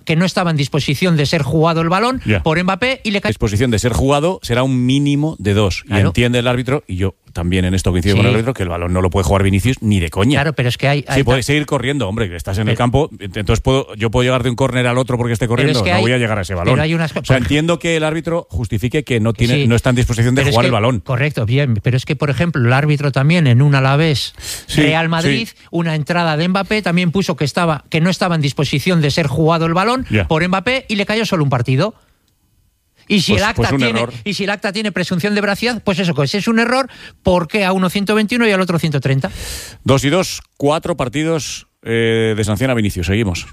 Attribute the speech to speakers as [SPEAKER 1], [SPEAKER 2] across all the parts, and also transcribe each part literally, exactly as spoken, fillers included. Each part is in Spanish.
[SPEAKER 1] que no estaba en disposición de ser jugado el balón
[SPEAKER 2] yeah.
[SPEAKER 1] por Mbappé y le cayó.
[SPEAKER 2] Disposición de ser jugado será un mínimo de dos. Claro. Y entiende el árbitro, y yo también en esto coincido sí. con el árbitro, que el balón no lo puede jugar Vinicius ni de coña.
[SPEAKER 1] Claro, pero es que hay... hay
[SPEAKER 2] sí, puedes seguir corriendo, hombre, que estás en pero, el campo, entonces puedo, yo puedo llegar de un córner al otro porque esté corriendo, es que no hay, voy a llegar a ese balón.
[SPEAKER 1] Hay unas,
[SPEAKER 2] o sea, entiendo que el árbitro justifique que no tiene, sí, no está en disposición de jugar
[SPEAKER 1] que,
[SPEAKER 2] el balón.
[SPEAKER 1] Correcto, bien, pero es que, por ejemplo, el árbitro también en un Alavés
[SPEAKER 2] sí,
[SPEAKER 1] Real Madrid, sí. una entrada de Mbappé, también puso que, estaba, que no estaba en disposición de ser jugado el balón yeah. por Mbappé y le cayó solo un partido. Y si,
[SPEAKER 2] pues,
[SPEAKER 1] el acta
[SPEAKER 2] pues
[SPEAKER 1] tiene,
[SPEAKER 2] error.
[SPEAKER 1] y si el acta tiene presunción de veracidad, pues eso, pues es un error. ¿Por qué a uno ciento veintiuno y al otro ciento treinta?
[SPEAKER 2] Dos y dos, cuatro partidos eh, de sanción a Vinicius. Seguimos.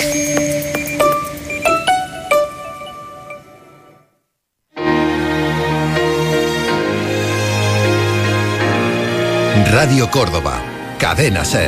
[SPEAKER 3] Radio Córdoba, Cadena SER.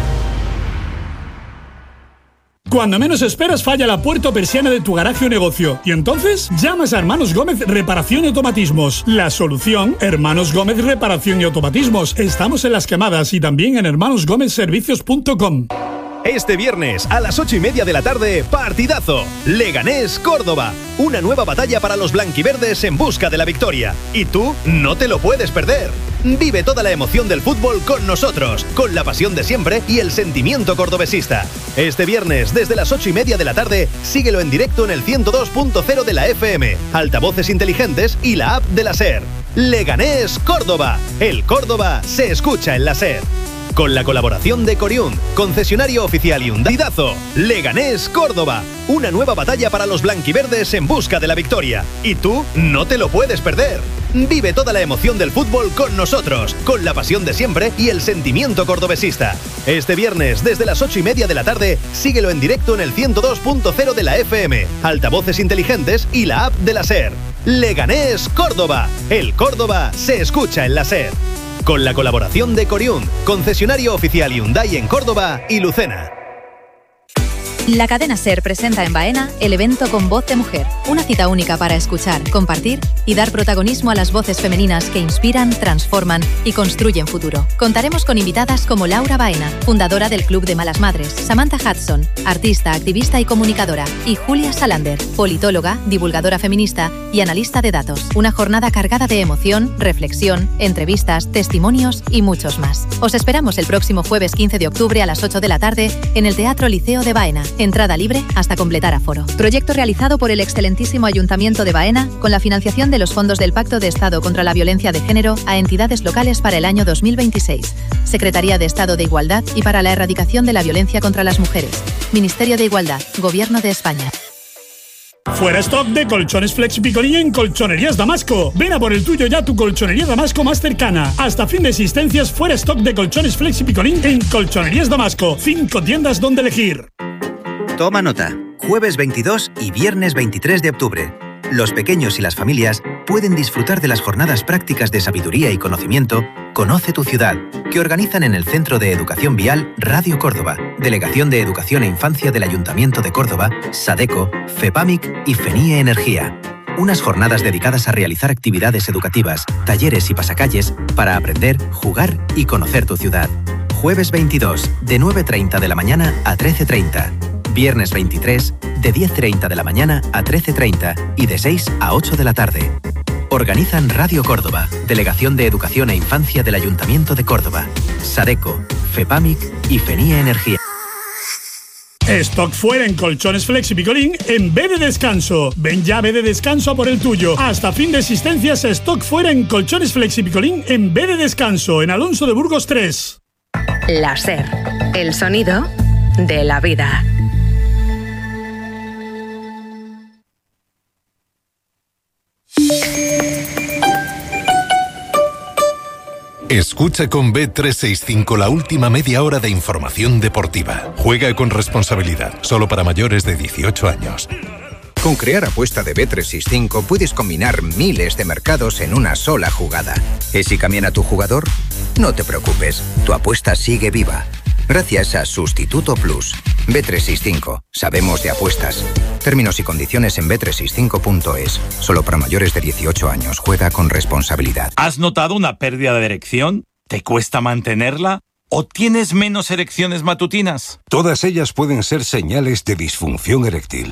[SPEAKER 4] Cuando menos esperas falla la puerta o persiana de tu garaje o negocio. Y entonces, llamas a Hermanos Gómez Reparación y Automatismos. La solución, Hermanos Gómez Reparación y Automatismos. Estamos en Las Quemadas y también en hermanos gómez servicios punto com.
[SPEAKER 5] Este viernes a las ocho y media de la tarde, partidazo. Leganés Córdoba. Una nueva batalla para los blanquiverdes en busca de la victoria. Y tú no te lo puedes perder. Vive toda la emoción del fútbol con nosotros, con la pasión de siempre y el sentimiento cordobesista. Este viernes, desde las ocho y media de la tarde, síguelo en directo en el ciento dos punto cero de la F M, altavoces inteligentes y la app de la SER. Leganés Córdoba. El Córdoba se escucha en la SER. Con la colaboración de Coriund, concesionario oficial Hyundai. Leganés Córdoba. Una nueva batalla para los blanquiverdes en busca de la victoria. Y tú no te lo puedes perder. Vive toda la emoción del fútbol con nosotros, con la pasión de siempre y el sentimiento cordobesista. Este viernes, desde las ocho y media de la tarde, síguelo en directo en el ciento dos punto cero de la F M, altavoces inteligentes y la app de la SER. Leganés Córdoba. El Córdoba se escucha en la SER. Con la colaboración de Coriund, concesionario oficial Hyundai en Córdoba y Lucena.
[SPEAKER 6] La cadena SER presenta en Baena el evento Con Voz de Mujer, una cita única para escuchar, compartir y dar protagonismo a las voces femeninas que inspiran, transforman y construyen futuro. Contaremos con invitadas como Laura Baena, fundadora del Club de Malas Madres, Samantha Hudson, artista, activista y comunicadora, y Julia Salander, politóloga, divulgadora feminista y analista de datos. Una jornada cargada de emoción, reflexión, entrevistas, testimonios y muchos más. Os esperamos el próximo jueves quince de octubre a las ocho de la tarde en el Teatro Liceo de Baena. Entrada libre hasta completar aforo. Proyecto realizado por el excelentísimo Ayuntamiento de Baena con la financiación de los fondos del Pacto de Estado contra la Violencia de Género a entidades locales para el año dos mil veintiséis. Secretaría de Estado de Igualdad y para la Erradicación de la Violencia contra las Mujeres. Ministerio de Igualdad. Gobierno de España.
[SPEAKER 4] Fuera stock de colchones Flex Picolín en Colchonerías Damasco. Ven a por el tuyo ya a tu colchonería Damasco más cercana. Hasta fin de existencias, fuera stock de colchones Flex Picolín en Colchonerías Damasco. Cinco tiendas donde elegir.
[SPEAKER 7] Toma nota. Jueves veintidós y viernes veintitrés de octubre. Los pequeños y las familias pueden disfrutar de las jornadas prácticas de sabiduría y conocimiento Conoce tu ciudad, que organizan en el Centro de Educación Vial Radio Córdoba, Delegación de Educación e Infancia del Ayuntamiento de Córdoba, SADECO, FEPAMIC y FENIE Energía. Unas jornadas dedicadas a realizar actividades educativas, talleres y pasacalles para aprender, jugar y conocer tu ciudad. Jueves veintidós, de nueve treinta de la mañana a trece treinta. Viernes veintitrés, de diez treinta de la mañana a trece treinta y de seis a ocho de la tarde. Organizan Radio Córdoba, Delegación de Educación e Infancia del Ayuntamiento de Córdoba, SADECO, FEPAMIC y FENIE Energía.
[SPEAKER 4] Stock fuera en colchones Flex y Picolín en B de Descanso. Ven ya a B de Descanso a por el tuyo. Hasta fin de existencias, stock fuera en colchones Flex y Picolín en B de Descanso, en Alonso de Burgos tres.
[SPEAKER 8] La SER, el sonido de la vida.
[SPEAKER 3] Escucha con B trescientos sesenta y cinco la última media hora de información deportiva. Juega con responsabilidad, solo para mayores de dieciocho años.
[SPEAKER 9] Con Crear Apuesta de B trescientos sesenta y cinco puedes combinar miles de mercados en una sola jugada. ¿Y si cambia tu jugador? No te preocupes, tu apuesta sigue viva. Gracias a Sustituto Plus. B trescientos sesenta y cinco. Sabemos de apuestas. Términos y condiciones en B trescientos sesenta y cinco punto es. Solo para mayores de dieciocho años. Juega con responsabilidad.
[SPEAKER 10] ¿Has notado una pérdida de erección? ¿Te cuesta mantenerla? ¿O tienes menos erecciones matutinas?
[SPEAKER 11] Todas ellas pueden ser señales de disfunción eréctil.